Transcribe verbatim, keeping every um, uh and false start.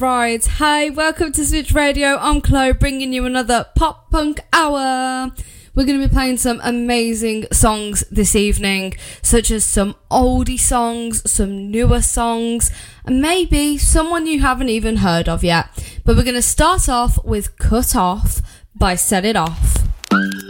Right, hey, welcome to Switch Radio. I'm Chloe, bringing you another pop punk hour. We're going to be playing some amazing songs this evening, such as some oldie songs, some newer songs, and maybe someone you haven't even heard of yet. But we're going to start off with Cut Off by Set It Off.